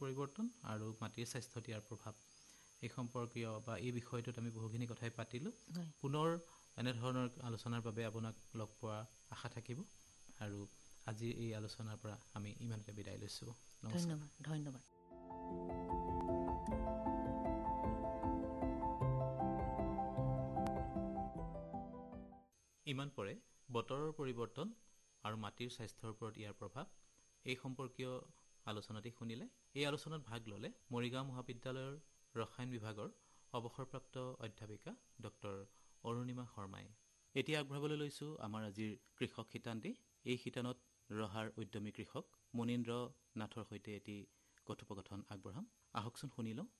পৰিৱৰ্তন আৰু মাটিৰ স্বাস্থ্যত ইয়াৰ প্ৰভাৱ এই সম্পৰ্কীয় বা এই বিষয়টোত আমি বহুখিনি কথাই পাতিলোঁ। পুনৰ এনেধৰণৰ আলোচনাৰ বাবে আপোনাক লগ পোৱা আশা থাকিব আৰু আজিৰ এই আলোচনাৰ পৰা আমি ইমানতে বিদায় লৈছোঁ। ধন্যবাদ। ইমান পৰে বতৰৰ পৰিৱৰ্তন আৰু মাটিৰ স্বাস্থ্যৰ ওপৰত ইয়াৰ প্ৰভাৱ এই সম্পৰ্কীয় আলোচনাটি শুনিলে। এই আলোচনাত ভাগ ল'লে মৰিগাঁও মহাবিদ্যালয়ৰ ৰসায়ন বিভাগৰ অৱসৰপ্ৰাপ্ত অধ্যাপিকা ডক্টৰ অৰুণিমা শৰ্মাই। এতিয়া আগবঢ়াবলৈ লৈছোঁ আমাৰ আজিৰ কৃষক শিতানটি। এই শিতানত ৰহাৰ উদ্যমী কৃষক মুনীন্দ্ৰ নাথৰ সৈতে এটি কথোপকথন আগবঢ়াম। আহকচোন শুনি লওঁ।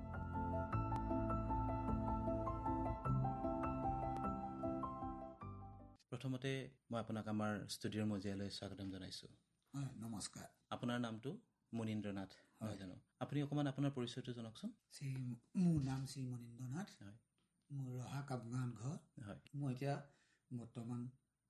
প্ৰথমতে মই আপোনাক আমাৰ ষ্টুডিঅ'ৰ মজিয়ালৈ স্বাগতম জনাইছোঁ। নমস্কাৰ। আপোনাৰ নামটো মুনীন্দ্ৰ নাথ নহয় জানো? আপুনি অকণমান আপোনাৰ পৰিচয়টো জনাওকচোন। মোৰ নাম শ্ৰী মুনীন্দ্ৰ নাথ। হয়। মোৰ ৰহা কাপগাঁৱত ঘৰ। হয়। মই এতিয়া বৰ্তমান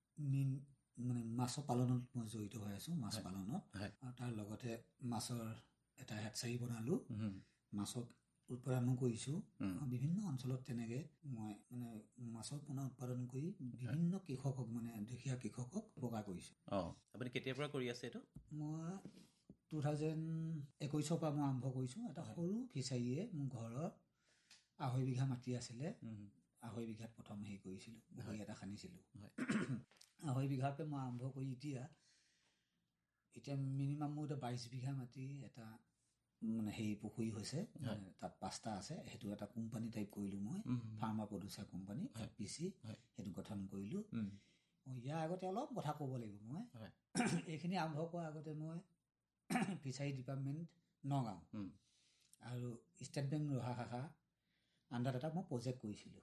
মাছৰ পালনত মই জড়িত হৈ আছোঁ, মাছ পালনত। আৰু তাৰ লগতে মাছৰ এটা হেটচাৰী বনালোঁ, মাছক উৎপাদনো কৰিছোঁ। বিভিন্ন অঞ্চলত তেনেকৈ মই মাছৰ পোনা উৎপাদন কৰি বিভিন্ন কৃষকক দুখীয়া কৃষকক উপকাৰ কৰিছোঁ। আপুনি কেতিয়াৰ পৰা কৰি আছে এইটো? মই 2021 পৰা মই আৰম্ভ কৰিছোঁ। এটা সৰু ফিচাৰীয়ে মোৰ ঘৰৰ 2.5 বিঘা মাটি আছিলে। 2.5 বিঘাত প্ৰথম হেৰি কৰিছিলোঁ, পুখুৰী এটা খান্দিছিলোঁ। 2.5 বিঘাকে মই আৰম্ভ কৰি এতিয়া মিনিমাম মোৰ 22 বিঘা মাটি এটা হেৰি পুখুৰী হৈছে, তাত 5টা আছে। সেইটো এটা কোম্পানী টাইপ কৰিলোঁ মই, ফাৰ্মাৰ প্ৰডিউচাৰ কোম্পানী FPC, সেইটো গঠন কৰিলোঁ। ইয়াৰ আগতে অলপ কথা ক'ব লাগিব। মই এইখিনি আৰম্ভ কৰাৰ আগতে মই ফিচাৰী ডিপাৰ্টমেণ্ট নগাঁও আৰু ষ্টেট বেংক ৰহা শাখা আণ্ডাৰত এটা মই প্ৰজেক্ট কৰিছিলোঁ।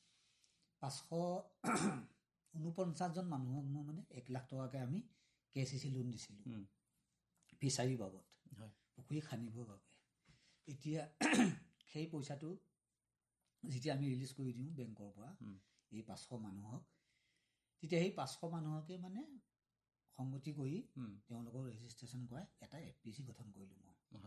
549জন মানুহক মই 1 লাখ টকাকৈ আমি KCC লোন দিছিলোঁ ফিচাৰীৰ বাবদ, পুখুৰী খান্দিবৰ বাবে। এতিয়া সেই পইচাটো যেতিয়া আমি ৰিলিজ কৰি দিওঁ বেংকৰ পৰা এই 500 মানুহক, তেতিয়া সেই 500 মানুহকে সংগতি কৰি তেওঁলোকৰ ৰেজিষ্ট্ৰেশ্যন কৰাই এটা FPC গঠন কৰিলোঁ।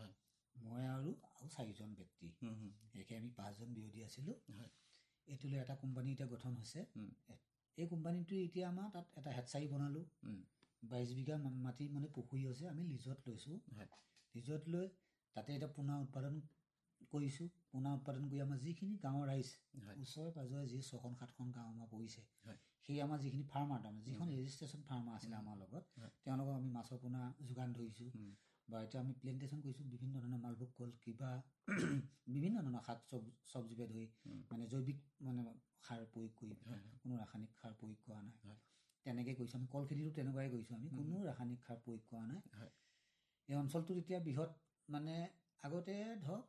মই আৰু 4জন ব্যক্তি, একে আমি 5জন বিৰোধী আছিলোঁ। এইটোলৈ এটা কোম্পানী এতিয়া গঠন হৈছে। এই কোম্পানীটো এতিয়া আমাৰ তাত এটা হেটচাৰী বনালোঁ। 22 বিঘা মাটি পুখুৰী হৈছে, আমি লিজত লৈছোঁ। লিজত লৈ তাতে এতিয়া পোনা উৎপাদন কৰিছোঁ। পোনা উৎপাদন কৰি আমাৰ যিখিনি গাঁৱৰ ৰাইজ, ওচৰে পাঁজৰে যি 6খন-7খন গাঁও আমাৰ পৰিছে, সেই আমাৰ যিখিনি ফাৰ্মাৰ, তাৰমানে যিখন ৰেজিষ্ট্ৰেশ্যন ফাৰ্মাৰ আছিলে আমাৰ লগত, তেওঁলোকক আমি মাছৰ পোনা যোগান ধৰিছোঁ। বা এতিয়া আমি প্লেণ্টেশ্যন কৰিছোঁ, বিভিন্ন ধৰণৰ মালভোগ কল, কিবা বিভিন্ন ধৰণৰ শাক চব্জিকে ধৰি জৈৱিক সাৰ প্ৰয়োগ কৰি, কোনো ৰাসায়নিক সাৰ প্ৰয়োগ কৰা নাই। তেনেকৈ কৰিছোঁ। আমি কল খেতিটো তেনেকুৱাই কৰিছোঁ, আমি কোনো ৰাসায়নিক সাৰ প্ৰয়োগ কৰা নাই। এই অঞ্চলটোত এতিয়া বৃহৎ আগতে ধৰক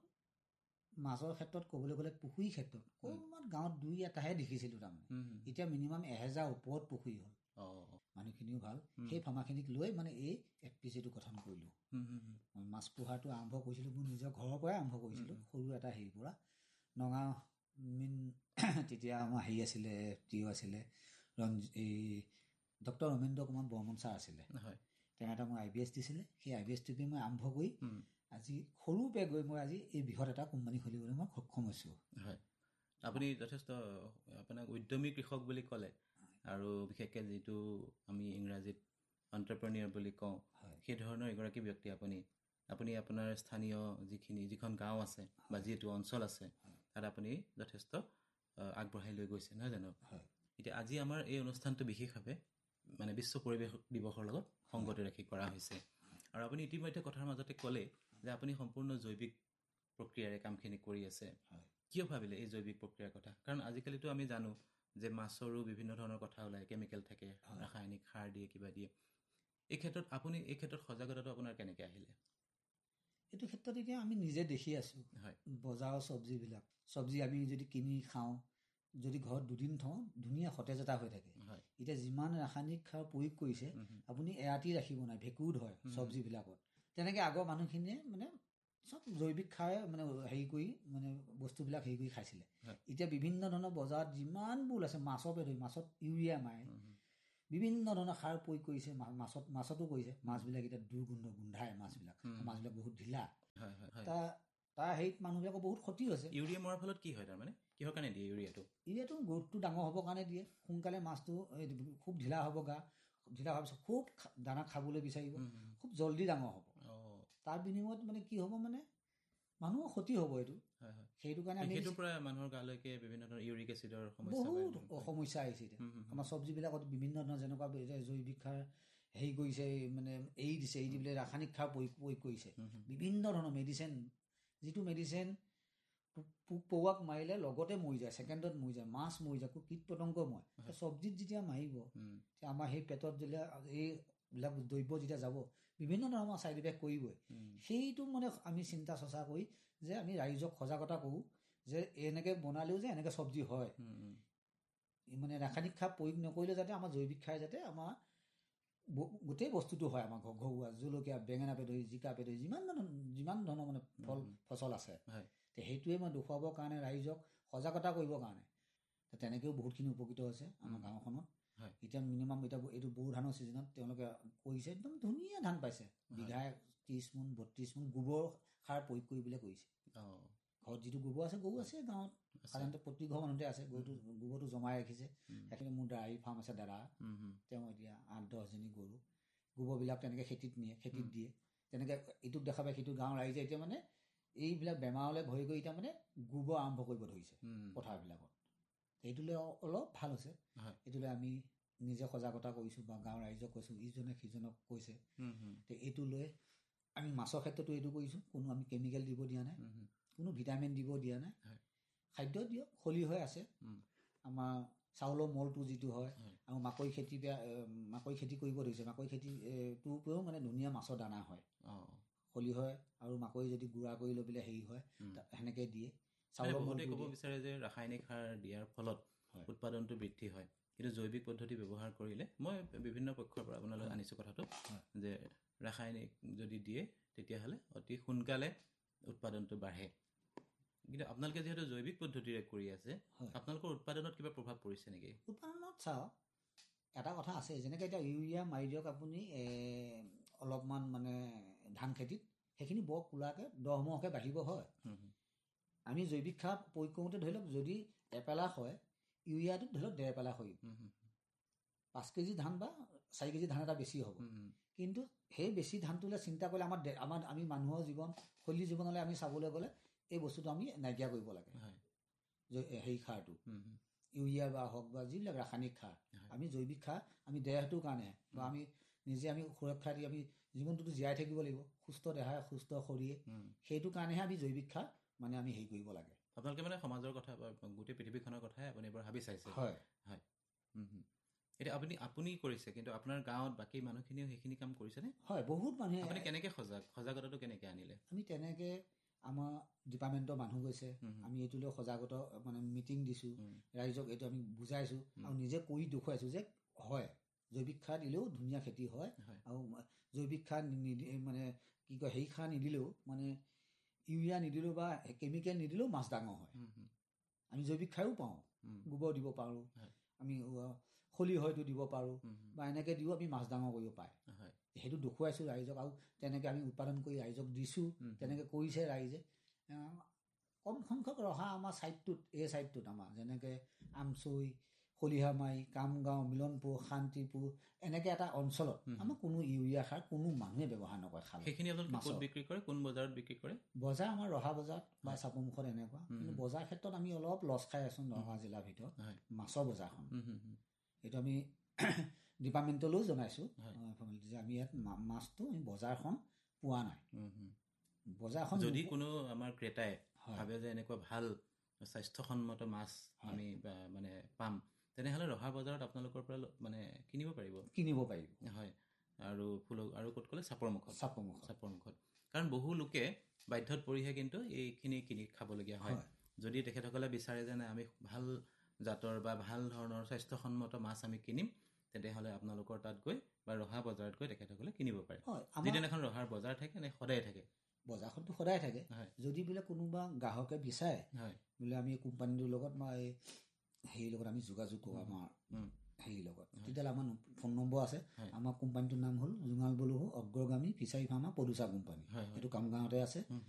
মাছৰ ক্ষেত্ৰত ক'বলৈ গ'লে, পুখুৰীৰ ক্ষেত্ৰত ক'ৰবাত গাঁৱত 2-এটাহে দেখিছিলোঁ। তাৰমানে এতিয়া মিনিমাম 1000 ওপৰত পুখুৰী হ'ল। মানুহখিনিও ভাল। সেই ফাৰ্মাখিনিক লৈ এই FPCটো গঠন কৰিলোঁ। মই মাছ পোহাটো আৰম্ভ কৰিছিলোঁ, মোৰ নিজৰ ঘৰৰ পৰাই আৰম্ভ কৰিছিলোঁ, সৰু এটা হেৰিৰ পৰা। নগাঁও তেতিয়া আমাৰ হেৰি আছিলে, FTO আছিলে এই ডক্টৰ ৰমেন্দ্ৰ কুমাৰ বৰ্মন ছাৰ আছিলে। তেওঁ এটা মোক IBS দিছিলে। সেই IBSটোকে মই আৰম্ভ কৰি আজি সৰুকৈ গৈ মই আজি এই বৃহৎ এটা কোম্পানী খুলিবলৈ মই সক্ষম হৈছোঁ। আপুনি যথেষ্ট আপোনাক উদ্যমী কৃষক বুলি ক'লে, আৰু বিশেষকৈ যিটো আমি ইংৰাজীত এণ্টাৰপ্ৰেনিয়ৰ বুলি কওঁ, সেই ধৰণৰ এগৰাকী ব্যক্তি আপুনি আপোনাৰ স্থানীয় যিখন গাঁও আছে বা যিটো অঞ্চল আছে, তাত আপুনি যথেষ্ট আগবঢ়াই লৈ গৈছে, নহয় জানো? এতিয়া আজি আমাৰ এই অনুষ্ঠানটো বিশেষভাৱে বিশ্ব পৰিৱেশ দিৱসৰ লগত সংগতি ৰাখি কৰা হৈছে। আৰু আপুনি ইতিমধ্যে কথাৰ মাজতে ক'লে যে আপুনি সম্পূৰ্ণ জৈৱিক প্ৰক্ৰিয়াৰে কামখিনি কৰি আছে। কিয় ভাবিলে এই জৈৱিক প্ৰক্ৰিয়াৰ কথা? কাৰণ আজিকালিতো আমি জানো যে মাছৰো বিভিন্ন ধৰণৰ কথা ওলায়, কেমিকেল থাকে, ৰাসায়নিক সাৰ দিয়ে, কিবা দিয়ে। এই ক্ষেত্ৰত সজাগতাটো আপোনাৰ কেনেকৈ আহিলে? এইটো ক্ষেত্ৰত এতিয়া আমি নিজে দেখি আছোঁ। বজাৰৰ চব্জি আমি যদি কিনি খাওঁ, যদি ঘৰত 2 দিন থওঁ, ধুনীয়া সতেজতা হৈ থাকে। এতিয়া যিমান ৰাসায়নিক সাৰ প্ৰয়োগ কৰিছে, আপুনি এৰাতি ৰাখিব নোৱাৰে, ভেঁকুৰ ধৰে চব্জিবিলাকত। তেনেকৈ আগৰ মানুহখিনিয়ে চব জৈৱিক সাৰে হেৰি কৰি বস্তুবিলাক হেৰি কৰি খাইছিলে। এতিয়া বিভিন্ন ধৰণৰ বজাৰত যিমানবোৰ আছে, মাছকে ধৰি, মাছত ইউৰিয়া মাৰে, বিভিন্ন ধৰণৰ সাৰ প্ৰয়োগ কৰিছে, মাছতো কৰিছে। মাছবিলাক এতিয়া গোন্ধায়, মাছবিলাক বহুত ঢিলা। তাৰ হেৰিত মানুহবিলাকৰ বহুত ক্ষতি হৈছে। ইউৰিয়া মৰাৰ ফলত কি হয় তাৰমানে কিহৰ কাৰণে দিয়ে ইউৰিয়াটো গ্ৰোথটো ডাঙৰ হ'বৰ কাৰণে দিয়ে, সোনকালে মাছটো খুব ঢিলা হ'ব, ঢিলা হোৱাৰ পিছত খুব দানা খাবলৈ বিচাৰিব, খুব জল্দি ডাঙৰ হ'ব। তাৰ বিনিময়ত মানে কি হ'ব, মানে মানুহৰ ক্ষতি হ'ব এইটো। সেইটো কাৰণে আমি মানুহৰ গালৈকে বিভিন্ন ধৰণৰ ইউৰিক এচিডৰ বহুত সমস্যা আহিছে এতিয়া। আমাৰ চব্জিবিলাকত বিভিন্ন ধৰণৰ যেনেকুৱা জৈৱিক সাৰ হেৰি কৰিছে, মানে এৰি দিছে, এৰি দি পেলাই ৰাসায়নিক সাৰ প্ৰয়োগ কৰিছে, বিভিন্ন ধৰণৰ মেডিচিন, যিটো মেডিচিন পোক পৰুৱাক মাৰিলে লগতে মৰি যায়, ছেকেণ্ডত মৰি যায়, মাছ মৰি যায়, কীট পতংগ মৰে। চব্জিত যেতিয়া মাৰিব, আমাৰ সেই পেটত যেতিয়া এইবিলাক দ্ৰব্য যেতিয়া যাব, বিভিন্ন ধৰণৰ আমাৰ ছাইড ইফেক্ট কৰিবই। সেইটো মানে আমি চিন্তা চৰ্চা কৰি যে আমি ৰাইজক সজাগতা কৰোঁ যে এনেকৈ বনালেও যে এনেকৈ চব্জি হয়, মানে ৰাসায়নিক সাৰ প্ৰয়োগ নকৰিলে যাতে আমাৰ জৈৱিক সাৰ যাতে আমাৰ গোটেই বস্তুটো হয়, আমাৰ ঘৰুৱা জলকীয়া, বেঙেনাকে ধৰি, জিকাকে ধৰি, যিমান ধৰণৰ মানে ফচল আছে, সেইটোৱে মই দেখুৱাবৰ কাৰণে ৰাইজক সজাগতা কৰিবৰ কাৰণে তেনেকৈও বহুতখিনি উপকৃত হৈছে আমাৰ গাঁওখনত। এতিয়া মিনিমাম এইটো বড়ো ধানৰ ছিজনত তেওঁলোকে কৰিছে, একদম ধুনীয়া ধান পাইছে, বিঘাই 30 মোন 32 মোন গোবৰ সাৰ প্ৰয়োগ কৰিবলৈ কৰিছে। ঘৰত যিটো গোবৰ আছে, গৰু আছে গাঁৱত, সাধাৰণতে প্ৰতি ঘৰ মানুহতে আছে, গোবৰটো জমাই ৰাখিছে। সেইখিনি মোৰ ডায়েৰী ফাৰ্ম আছে দাদা, তেওঁ এতিয়া 8-10জনী গৰু, গোবৰবিলাক তেনেকৈ খেতিত নিয়ে, খেতিত দিয়ে, তেনেকৈ ইটোক দেখা পায় সিটো গাঁৱৰ ৰাইজে এতিয়া মানে এইবিলাক বেমাৰলৈ ভয় কৰি এতিয়া মানে গোবৰ আৰম্ভ কৰিব ধৰিছে পথাৰবিলাকত। এইটোলৈ অলপ ভাল হৈছে। এইটোলৈ আমি নিজে সজাগতা কৰিছোঁ বা গাঁৱৰ ৰাইজক কৈছোঁ, ইজনে সিজনক কৈছে। এইটো লৈ আমি মাছৰ ক্ষেত্ৰতো এইটো কৰিছোঁ, কোনো আমি কেমিকেল দিব দিয়া নাই, কোনো ভিটামিন দিব দিয়া নাই, খাদ্য দিয়ক, খলি হৈ আছে। আমাৰ চাউলৰ মলটো যিটো হয়, আৰু মাকৈ খেতি কৰিব ধৰিছে, মাকৈ খেতিটোৰ পৰাও মানে ধুনীয়া মাছৰ দানা হয়, খলি হয়, আৰু মাকৈ যদি গুড়া কৰি লৈ পেলাই হেৰি হয়, সেনেকৈ দিয়ে। চাউলৰ মলটো ক'ব বিচাৰে যে ৰাসায়নিক সাৰ দিয়াৰ ফলত উৎপাদনটো বৃদ্ধি হয়, কিন্তু জৈৱিক পদ্ধতি ব্যৱহাৰ কৰিলে, মই বিভিন্ন পক্ষৰ পৰা আপোনালৈ আনিছোঁ কথাটো, যে ৰাসায়নিক যদি দিয়ে তেতিয়াহ'লে অতি সোনকালে উৎপাদনটো বাঢ়ে। কিন্তু আপোনালোকে যিহেতু জৈৱিক পদ্ধতিৰে কৰি আছে, আপোনালোকৰ উৎপাদনত কিবা প্ৰভাৱ পৰিছে নেকি? উৎপাদনত চাওক, এটা কথা আছে, যেনেকৈ এতিয়া ইউৰিয়া মাৰি দিয়ক আপুনি অলপমান মানে ধান খেতিত, সেইখিনি বৰ কোলাকৈ 10 মহকৈ বাঢ়িব হয়। আমি জৈৱিক সাৰ প্ৰয়োগ কৰোঁতে ধৰি লওক যদি এপেলা হয়, ইউৰিয়াটোত ধৰি লওক 1.5 পেলা হয়, 5 কেজি ধান বা 4 কেজি ধান এটা বেছি হ'ব। কিন্তু সেই বেছি ধানটোলৈ চিন্তা কৰিলে আমি মানুহৰ শৈলী জীৱনলৈ আমি চাবলৈ গ'লে এই বস্তুটো আমি নাইকিয়া কৰিব লাগে। সেই সাৰটো ইউৰিয়া বা হওক বা যিবিলাক ৰাসায়নিক সাৰ, আমি জৈৱিক সাৰ আমি দেহটোৰ কাৰণে বা আমি নিজে আমি সুৰক্ষা দি আমি জীৱনটোতো জীয়াই থাকিব লাগিব, সুস্থ দেহাই সুস্থ শৰীৰে, সেইটো কাৰণেহে আমি জৈৱিক সাৰ মানে আমি হেৰি কৰিব লাগে। আপোনালোকে মানে সমাজৰ কথা বা গোটেই পৃথিৱীখনৰ কথাই আপুনি এবাৰ ভাবি চাইছে। হয়। এতিয়া আপুনি কৰিছে, কিন্তু আপোনাৰ গাঁৱত বাকী মানুহখিনিও সেইখিনি কাম কৰিছেনে? হয়, বহুত মানুহে। আপুনি কেনেকৈ সজাগতাটো কেনেকৈ আনিলে? আমি তেনেকৈ আমাৰ ডিপাৰ্টমেণ্টৰ মানুহ গৈছে, আমি এইটো লৈ সজাগতা মানে মিটিং দিছোঁ, ৰাইজক এইটো আমি বুজাইছোঁ, আৰু নিজে কৰি দেখুৱাইছোঁ যে হয়, জৈৱিক সাৰ দিলেও ধুনীয়া খেতি হয়, আৰু জৈৱিক সাৰ মানে কি কয়, সেই সাৰ নিদিলেও মানে ইউৰিয়া নিদিলেও বা কেমিকেল নিদিলেও মাছ ডাঙৰ হয়। আমি জৈৱিক সাৰো পাওঁ, গোবৰ দিব পাৰোঁ, আমি খলি হয়তো দিব পাৰোঁ, বা এনেকৈ দিও আমি মাছ ডাঙৰ কৰিব পাৰে। সেইটো দেখুৱাইছোঁ ৰাইজক, আৰু তেনেকৈ আমি উৎপাদন কৰি ৰাইজক দিছোঁ, তেনেকৈ কৰিছে ৰাইজে। কম সংখ্যক ৰহা আমাৰ এই ছাইডটোত আমাৰ যেনেকৈ আমচৈ, খলিহামাৰি, কামগাঁও, মিলনপুৰ, শান্তিপুৰ, এনেকৈ এটা অঞ্চলত আমাৰ কোনো ইউৰিয়া সাৰ কোনো মানুহে ব্যৱহাৰ নকৰে। সেইখিনি আপোনালোকে ক'ত বিক্ৰী কৰে, কোন বজাৰত বিক্ৰী কৰে? বজাৰ আমাৰ ৰহা বজাৰত বা চাপৰমুখত এনেকুৱা, কিন্তু বজাৰ ক্ষেত্ৰত আমি অলপ লছ খাই আছোঁ নগাঁও জিলাৰ ভিতৰত, মাছৰ বজাৰখন। এইটো আমি ডিপাৰ্টমেণ্টলৈও জনাইছোঁ যে আমি ইয়াত মাছটো আমি বজাৰখন পোৱা নাই। বজাৰখন যদি কোনো আমাৰ ক্ৰেতাই ভাবে যে এনেকুৱা ভাল স্বাস্থ্যসন্মত মাছ আমি মানে পাম, তেনেহ'লে ৰহা বজাৰত আপোনালোকৰ পৰা মানে কিনিব পাৰিব। হয়, আৰু ক'ত ক'লে? চাপৰমুখত। কাৰণ বহু লোকে বাধ্যত পৰিহে কিন্তু এইখিনি কিনি খাবলগীয়া হয়। যদি তেখেতসকলে বিচাৰে যে আমি ভাল জাতৰ বা ভাল ধৰণৰ স্বাস্থ্যসন্মত মাছ আমি কিনিম, তেতিয়াহ'লে আপোনালোকৰ তাত গৈ বা ৰহা বজাৰত গৈ তেখেতসকলে কিনিব পাৰে। যিদিনাখন ৰহাৰ বজাৰ থাকে নে সদায় থাকে? বজাৰখনতো সদায় থাকে। যদি বোলে কোনোবা গ্ৰাহকে বিচাৰে বোলে আমি কোম্পানীটোৰ লগত বা এই হেৰিৰ লগত আমি যোগাযোগ কৰোঁ, আমাৰ হেৰিৰ লগত, তেতিয়াহ'লে আমাৰ ফোন নম্বৰ আছে। আমাৰ কোম্পানীটোৰ নাম হ'ল জোঙাল বলহু অগ্ৰগামী ফিচাৰী ফাৰ্মাৰ প্ৰডিউচাৰ কোম্পানী। সেইটো কামগাঁৱতে আছে।